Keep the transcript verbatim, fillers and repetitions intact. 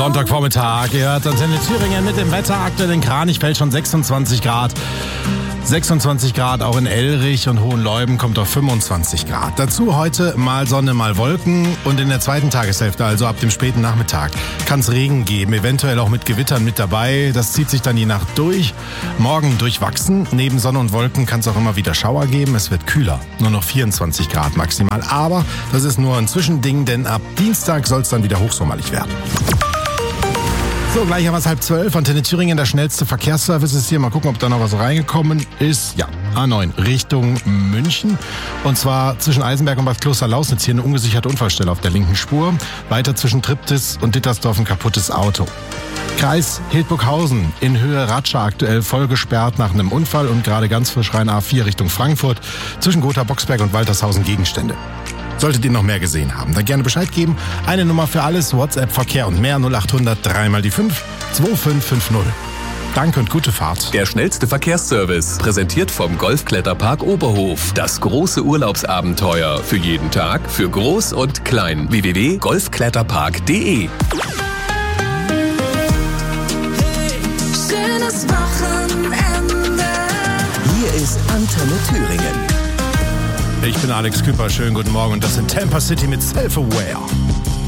Sonntagvormittag, ihr hört Antenne Thüringen mit dem Wetter. Aktuell in Kranichfeld schon sechsundzwanzig Grad. sechsundzwanzig Grad auch in Elrich und Hohenleuben kommt auf fünfundzwanzig Grad. Dazu heute mal Sonne, mal Wolken und in der zweiten Tageshälfte, also ab dem späten Nachmittag, kann es Regen geben, eventuell auch mit Gewittern mit dabei. Das zieht sich dann die Nacht durch. Morgen durchwachsen. Neben Sonne und Wolken kann es auch immer wieder Schauer geben. Es wird kühler, nur noch vierundzwanzig Grad maximal. Aber das ist nur ein Zwischending, denn ab Dienstag soll es dann wieder hochsommerlich werden. So, gleich haben wir es halb zwölf. Antenne Thüringen, der schnellste Verkehrsservice ist hier. Mal gucken, ob da noch was reingekommen ist. Ja, A neun Richtung München. Und zwar zwischen Eisenberg und Bad Kloster-Lausnitz. Hier eine ungesicherte Unfallstelle auf der linken Spur. Weiter zwischen Triptis und Dittersdorf ein kaputtes Auto. Kreis Hildburghausen in Höhe Ratscha aktuell voll gesperrt nach einem Unfall und gerade ganz frisch rein A vier Richtung Frankfurt. Zwischen Gotha-Boxberg und Waltershausen Gegenstände. Solltet ihr noch mehr gesehen haben, dann gerne Bescheid geben. Eine Nummer für alles, WhatsApp, Verkehr und mehr null acht hundert drei mal die fünf zwei fünf fünf null. Danke und gute Fahrt. Der schnellste Verkehrsservice, präsentiert vom Golfkletterpark Oberhof. Das große Urlaubsabenteuer für jeden Tag, für Groß und Klein. w w w punkt golfkletterpark punkt d e. Schönes Wochenende. Hier ist Antenne Thüringen. Ich bin Alex Küper, schönen guten Morgen und das sind Tampa City mit Self-Aware.